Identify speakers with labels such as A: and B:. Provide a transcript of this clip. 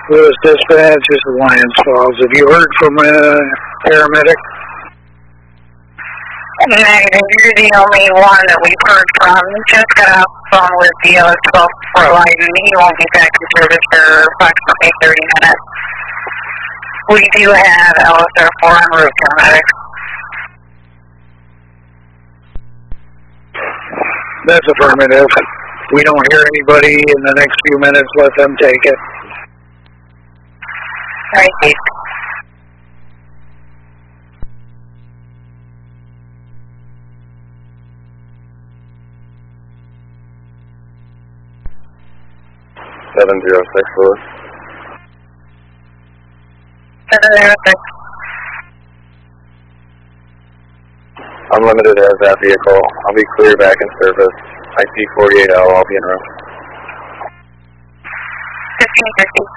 A: Lewis Dispatch, this is Lyons Falls. Have you heard from a paramedic?
B: Negative, you're the only one that we've heard from. Just got off the phone with the other 12 Fort Lyden. He won't be back in service for approximately 30 minutes. We do have LSR-4 en route paramedics.
A: That's affirmative. We don't hear anybody in the next few minutes. Let them take it.
B: Right, Chief.
C: Seven 706 Lewis.
B: 706.
C: Unlimited has that vehicle. I'll be clear back in service. I see 48L. I'll be en route.
B: 1550.